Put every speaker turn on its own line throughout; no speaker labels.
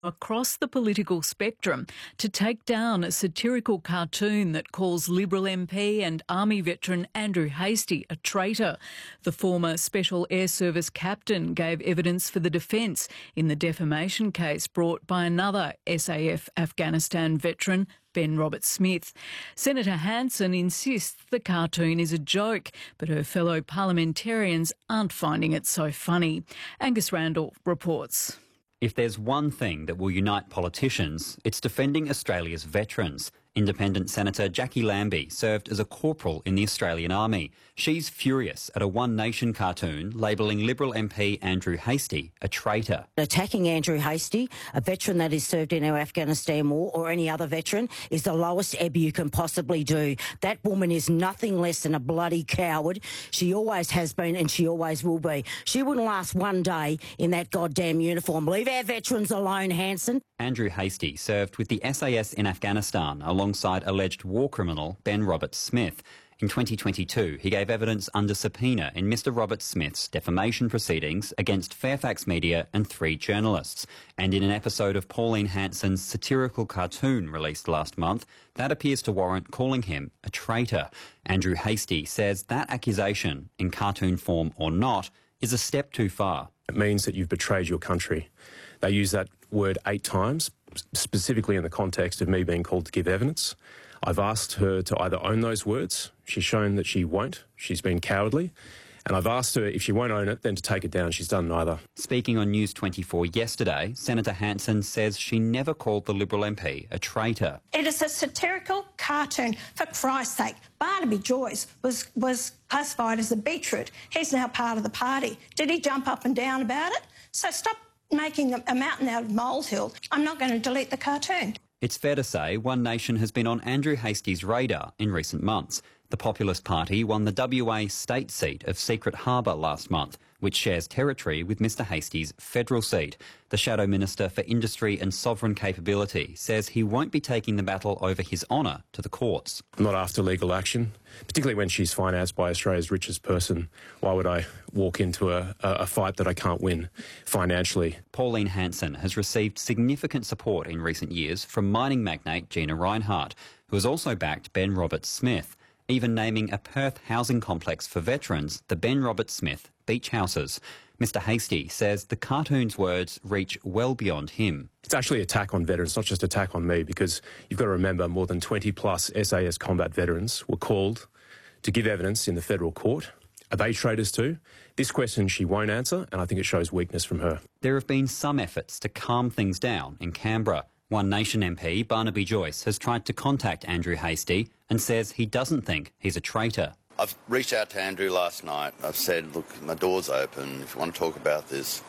across the political spectrum to take down a satirical cartoon that calls Liberal MP and Army veteran Andrew Hastie a traitor. The former Special Air Service captain gave evidence for the defence in the defamation case brought by another SAF Afghanistan veteran, Ben Roberts-Smith. Senator Hanson insists the cartoon is a joke, but her fellow parliamentarians aren't finding it so funny. Angus Randall reports.
If there's one thing that will unite politicians, it's defending Australia's veterans. Independent Senator Jackie Lambie served as a corporal in the Australian Army. She's furious at a One Nation cartoon labelling Liberal MP Andrew Hastie a traitor.
Attacking Andrew Hastie, a veteran that has served in our Afghanistan war, or any other veteran, is the lowest ebb you can possibly do. That woman is nothing less than a bloody coward. She always has been and she always will be. She wouldn't last one day in that goddamn uniform. Leave our veterans alone, Hanson.
Andrew Hastie served with the SAS in Afghanistan alongside alleged war criminal Ben Roberts-Smith. In 2022, he gave evidence under subpoena in Mr Roberts-Smith's defamation proceedings against Fairfax Media and 3 journalists. And in an episode of Pauline Hanson's satirical cartoon released last month, that appears to warrant calling him a traitor. Andrew Hastie says that accusation, in cartoon form or not, is a step too far.
It means that you've betrayed your country. They use that word 8 times, specifically in the context of me being called to give evidence. I've asked her to either own those words. She's shown that she won't. She's been cowardly. And I've asked her, if she won't own it, then to take it down. She's done neither.
Speaking on News 24 yesterday, Senator Hanson says she never called the Liberal MP a traitor.
It is a satirical cartoon, for Christ's sake. Barnaby Joyce was classified as a beetroot. He's now part of the party. Did he jump up and down about it? So stop making a mountain out of molehill. I'm not going to delete the cartoon.
It's fair to say One Nation has been on Andrew Hastie's radar in recent months. The Populist Party won the WA state seat of Secret Harbour last month, which shares territory with Mr Hastie's federal seat. The Shadow Minister for Industry and Sovereign Capability says he won't be taking the battle over his honour to the courts.
I'm not after legal action, particularly when she's financed by Australia's richest person. Why would I walk into a fight that I can't win financially?
Pauline Hanson has received significant support in recent years from mining magnate Gina Rinehart, who has also backed Ben Roberts-Smith, even naming a Perth housing complex for veterans the Ben Roberts-Smith Beach Houses. Mr Hastie says the cartoon's words reach well beyond him.
It's actually an attack on veterans, not just an attack on me, because you've got to remember more than 20 plus SAS combat veterans were called to give evidence in the federal court. Are they traitors too? This question she won't answer, and I think it shows weakness from her.
There have been some efforts to calm things down in Canberra. One Nation MP Barnaby Joyce has tried to contact Andrew Hastie and says he doesn't think he's a traitor.
I've reached out to Andrew last night. I've said, look, my door's open. If you want to talk about this,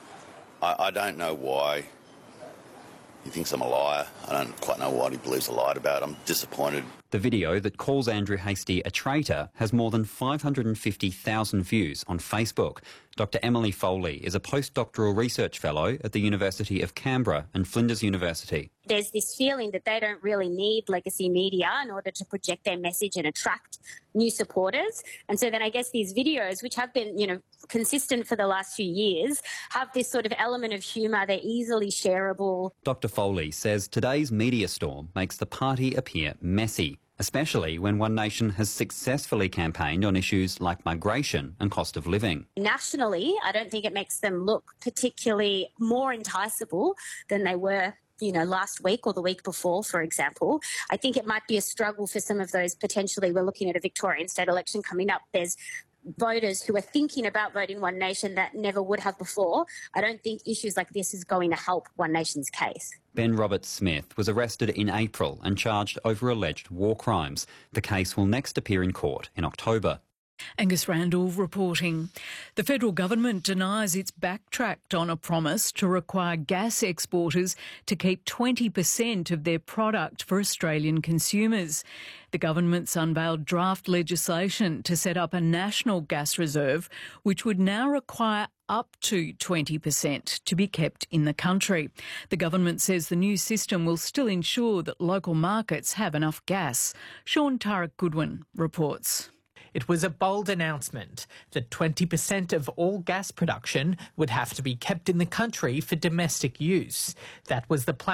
I don't know why he thinks I'm a liar. I don't quite know what he believes I lied about. I'm disappointed.
The video that calls Andrew Hastie a traitor has more than 550,000 views on Facebook. Dr Emily Foley is a postdoctoral research fellow at the University of Canberra and Flinders University.
There's this feeling that they don't really need legacy media in order to project their message and attract new supporters. And so then I guess these videos, which have been, consistent for the last few years, have this sort of element of humour. They're easily shareable.
Dr Foley says today's media storm makes the party appear messy, especially when One Nation has successfully campaigned on issues like migration and cost of living.
Nationally, I don't think it makes them look particularly more enticable than they were last week or the week before, for example. I think it might be a struggle for some of those potentially. We're looking at a Victorian state election coming up. There's voters who are thinking about voting One Nation that never would have before. I don't think issues like this is going to help One Nation's case.
Ben Roberts-Smith was arrested in April and charged over alleged war crimes. The case will next appear in court in October.
Angus Randall reporting. The federal government denies it's backtracked on a promise to require gas exporters to keep 20% of their product for Australian consumers. The government's unveiled draft legislation to set up a national gas reserve, which would now require up to 20% to be kept in the country. The government says the new system will still ensure that local markets have enough gas. Sean Tarek Goodwin reports.
It was a bold announcement that 20% of all gas production would have to be kept in the country for domestic use. That was the plan